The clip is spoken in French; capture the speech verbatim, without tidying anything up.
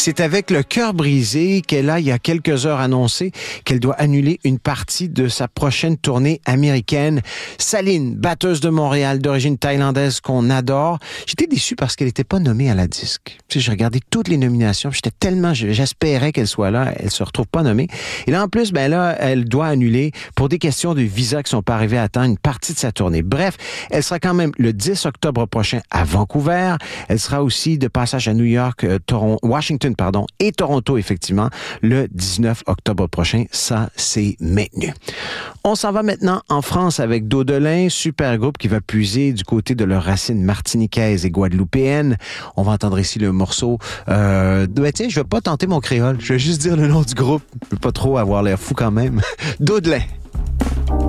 C'est avec le cœur brisé qu'elle a, il y a quelques heures, annoncé qu'elle doit annuler une partie de sa prochaine tournée américaine. Saline, batteuse de Montréal, d'origine thaïlandaise qu'on adore. J'étais déçu parce qu'elle n'était pas nommée à la disque. Tu sais, j'ai regardé toutes les nominations, j'étais tellement, j'espérais qu'elle soit là, elle se retrouve pas nommée. Et là, en plus, ben là, elle doit annuler pour des questions de visa qui sont pas arrivées à temps une partie de sa tournée. Bref, elle sera quand même le dix octobre prochain à Vancouver. Elle sera aussi de passage à New York, euh, Toronto, Washington, pardon, et Toronto, effectivement, le dix-neuf octobre prochain. Ça, c'est maintenu. On s'en va maintenant en France avec Daudelin, super groupe qui va puiser du côté de leurs racines martiniquaises et guadeloupéennes. On va entendre ici le morceau. Euh, ben tiens, je vais pas tenter mon créole. Je vais juste dire le nom du groupe. Je veux pas trop avoir l'air fou quand même. Daudelin.